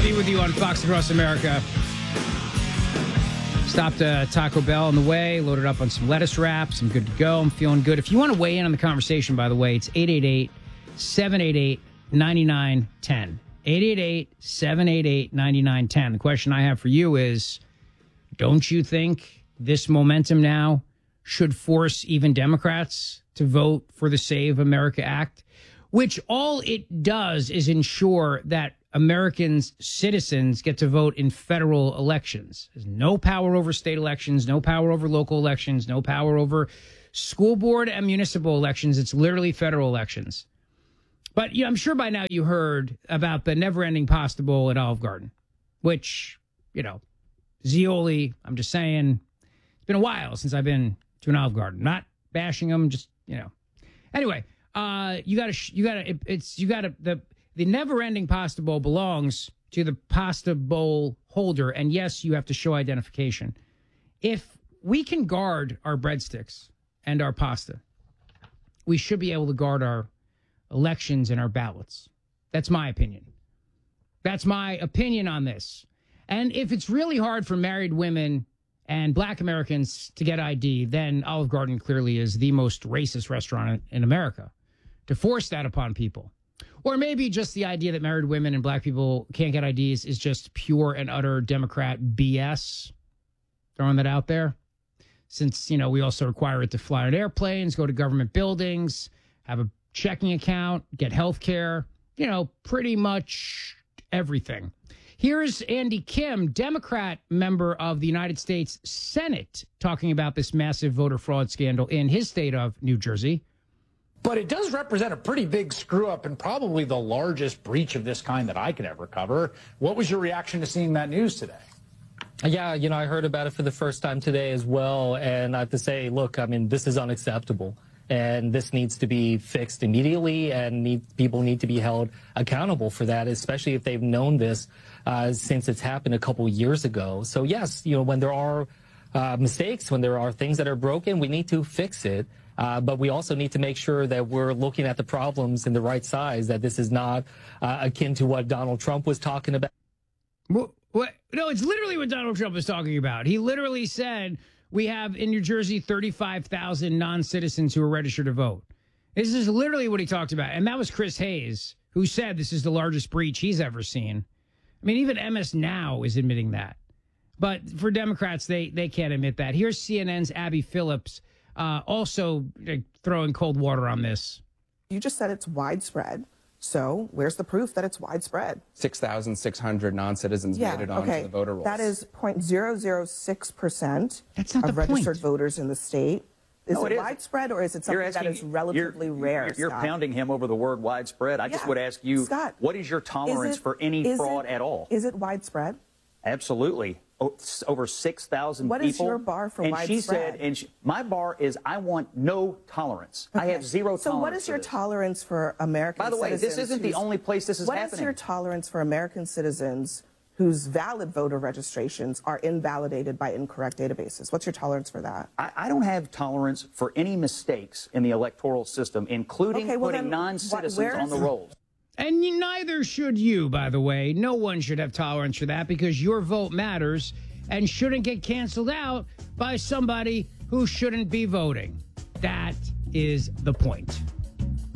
to be with you on Fox Across America. Stopped Taco Bell on the way, loaded up on some lettuce wraps. I'm good to go. I'm feeling good. If you want to weigh in on the conversation, by the way, it's 888-788-9910. 888-788-9910. The question I have for you is, don't you think this momentum now should force even Democrats to vote for the Save America Act, which all it does is ensure that Americans, citizens, get to vote in federal elections. There's no power over state elections, no power over local elections, no power over school board and municipal elections. It's literally federal elections. But I'm sure by now you heard about the never-ending pasta bowl at Olive Garden, which, Zioli, I'm just saying, it's been a while since I've been to an Olive Garden. Not bashing them, just, Anyway, the never-ending pasta bowl belongs to the pasta bowl holder, and yes, you have to show identification. If we can guard our breadsticks and our pasta, we should be able to guard our elections and our ballots. That's my opinion. That's my opinion on this. And if it's really hard for married women and black Americans to get ID, then Olive Garden clearly is the most racist restaurant in America. To force that upon people. Or maybe just the idea that married women and black people can't get IDs is just pure and utter Democrat BS. Throwing that out there. Since, we also require it to fly on airplanes, go to government buildings, have a checking account, get health care, pretty much everything. Here's Andy Kim, Democrat member of the United States Senate, talking about this massive voter fraud scandal in his state of New Jersey. But it does represent a pretty big screw up and probably the largest breach of this kind that I could ever cover. What was your reaction to seeing that news today? Yeah, I heard about it for the first time today as well. And I have to say, look, this is unacceptable. And this needs to be fixed immediately, and people need to be held accountable for that, especially if they've known this since it's happened a couple years ago. So, yes, when there are mistakes, when there are things that are broken, we need to fix it. But we also need to make sure that we're looking at the problems in the right size, that this is not akin to what Donald Trump was talking about. What? No, it's literally what Donald Trump was talking about. He literally said we have in New Jersey 35,000 non-citizens who are registered to vote. This is literally what he talked about. And that was Chris Hayes, who said this is the largest breach he's ever seen. Even MS Now is admitting that. But for Democrats, they can't admit that. Here's CNN's Abby Phillips. Also throwing cold water on this. You just said it's widespread. So where's the proof that it's widespread? 6,600 non-citizens made it onto the voter rolls. That is 0.006% of registered voters in the state. Is it widespread, or is it something that is relatively rare, You're Scott? pounding him over the word widespread. I just would ask you, Scott, what is your tolerance for any fraud at all? Is it widespread? Absolutely. Over 6,000 people. What is your bar for widespread? She said, my bar is I want no tolerance. Okay. I have zero tolerance. So what is your tolerance for American citizens? By the way, this isn't the only place this is happening. What is your tolerance for American citizens whose valid voter registrations are invalidated by incorrect databases? What's your tolerance for that? I don't have tolerance for any mistakes in the electoral system, including putting non-citizens on the rolls. And neither should you, by the way. No one should have tolerance for that because your vote matters and shouldn't get canceled out by somebody who shouldn't be voting. That is the point.